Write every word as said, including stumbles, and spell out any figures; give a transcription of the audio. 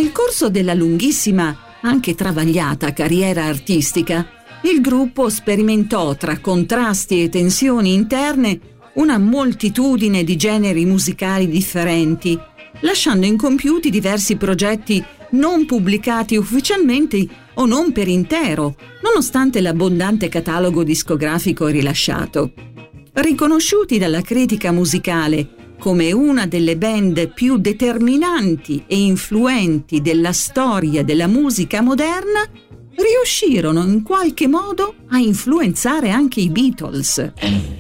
Nel corso della lunghissima, anche travagliata carriera artistica, il gruppo sperimentò tra contrasti e tensioni interne una moltitudine di generi musicali differenti, lasciando incompiuti diversi progetti non pubblicati ufficialmente o non per intero, nonostante l'abbondante catalogo discografico rilasciato. Riconosciuti dalla critica musicale come una delle band più determinanti e influenti della storia della musica moderna, riuscirono in qualche modo a influenzare anche i Beatles.